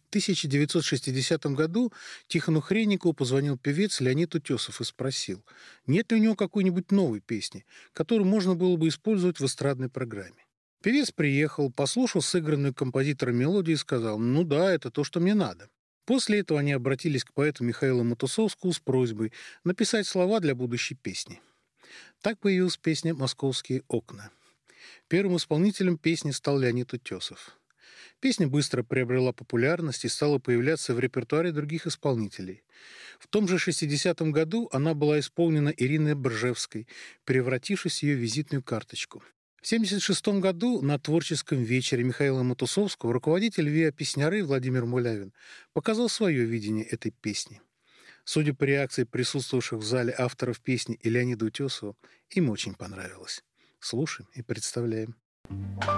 1960 году Тихону Хренникову позвонил певец Леонид Утесов и спросил, нет ли у него какой-нибудь новой песни, которую можно было бы использовать в эстрадной программе. Певец приехал, послушал сыгранную композитором мелодию и сказал, ну да, это то, что мне надо. После этого они обратились к поэту Михаилу Матусовскому с просьбой написать слова для будущей песни. Так появилась песня «Московские окна». Первым исполнителем песни стал Леонид Утесов. Песня быстро приобрела популярность и стала появляться в репертуаре других исполнителей. В том же 60-м году она была исполнена Ириной Бржевской, превратившись в ее визитную карточку. В 1976 году на творческом вечере Михаила Матусовского руководитель ВИА «Песняры» Владимир Мулявин показал свое видение этой песни. Судя по реакции присутствовавших в зале авторов песни и Леонида Утесова, им очень понравилось. Слушаем и представляем.